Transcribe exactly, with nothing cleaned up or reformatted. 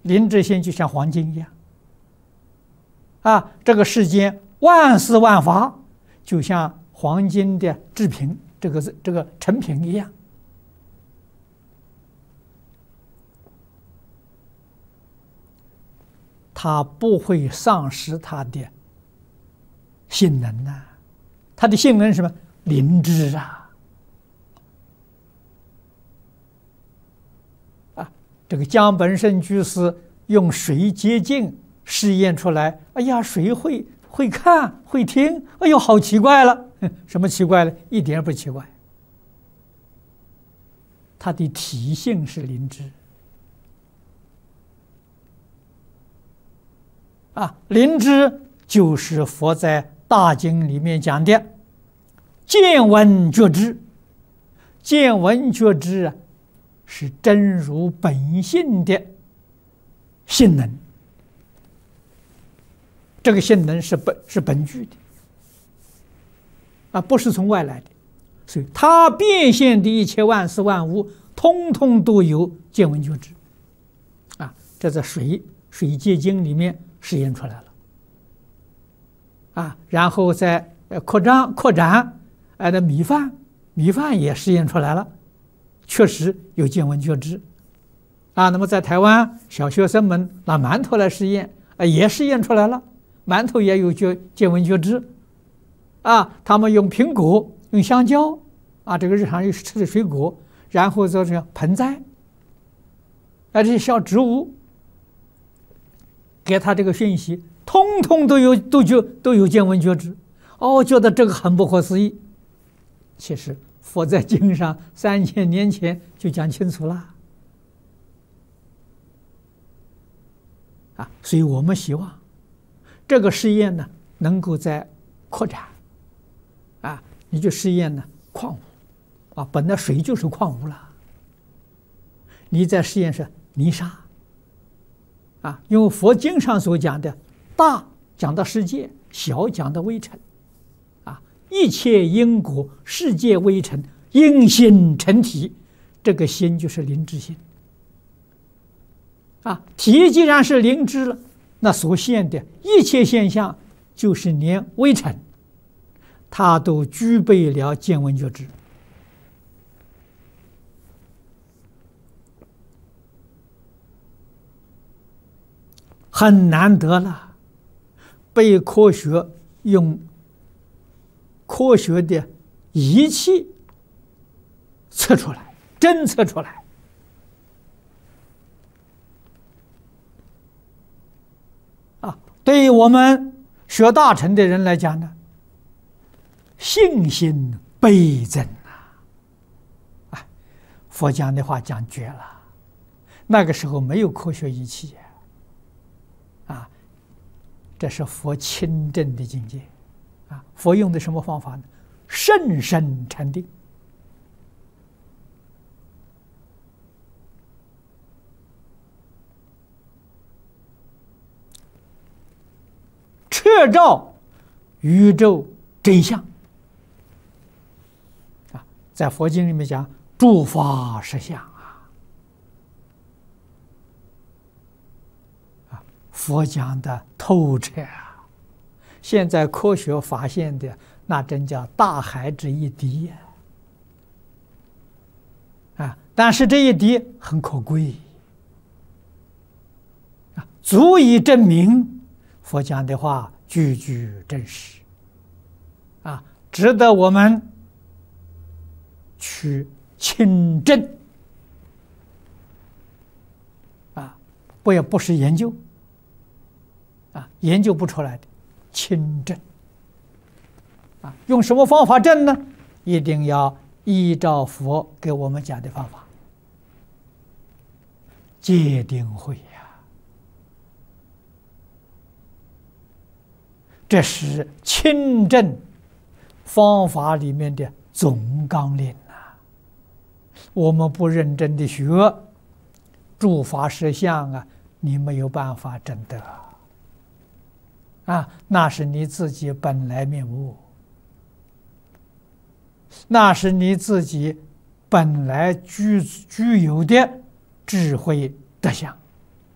灵知心就像黄金一样，啊，这个世间万事万法就像黄金的制品，这个这个成品一样。它不会丧失它的性能呐、啊，它的性能是什么？灵知啊！啊，这个江本胜居士用水接镜试验出来，哎呀，水会会看会听，哎呦，好奇怪了！什么奇怪了？一点也不奇怪，它的体性是灵知。啊，灵知就是佛在大经里面讲的见闻觉知。见闻觉知啊，是真如本性的性能。这个性能是本是本具的，啊，不是从外来的。所以它变现的一切万事万物，通通都有见闻觉知。啊，这在水水界经里面实验出来了，啊，然后再扩张扩展，哎，那米饭米饭也实验出来了，确实有见闻觉知，啊，那么在台湾小学生们拿馒头来实验，啊，也实验出来了，馒头也有觉见闻觉知，啊，他们用苹果用香蕉，啊，这个日常吃的水果，然后做成盆栽，啊，这些小植物。给他这个讯息，通通都有都就都有见闻觉知，哦，觉得这个很不可思议。其实佛在经上三千年前就讲清楚了，啊，所以我们希望这个试验呢能够再扩展，啊，你就试验呢矿物，啊，本来水就是矿物了，你在试验是泥沙。啊，因为佛经上所讲的，大讲到世界，小讲到微尘，啊，一切因果，世界微尘，因心成体，这个心就是灵知心。啊，体既然是灵知了，那所现的一切现象，就是连微尘，它都具备了见闻觉知。很难得了，被科学用科学的仪器测出来，侦测出来。啊，对于我们学大乘的人来讲呢，信心倍增啊！啊，佛讲的话讲绝了，那个时候没有科学仪器。啊，这是佛亲证的境界，啊，佛用的什么方法呢？甚深禅定，彻照宇宙真相。啊，在佛经里面讲诸法实相。佛讲的透彻啊，现在科学发现的那真叫大海之一滴呀！啊，但是这一滴很可贵啊，足以证明佛讲的话句句真实啊，值得我们去亲证啊，不也不是研究。啊，研究不出来的，亲证。啊，用什么方法证呢？一定要依照佛给我们讲的方法，戒定慧呀，这是亲证方法里面的总纲领啊。我们不认真的学诸法实相啊，你没有办法证得。啊，那是你自己本来面目，那是你自己本来具具有的智慧德相。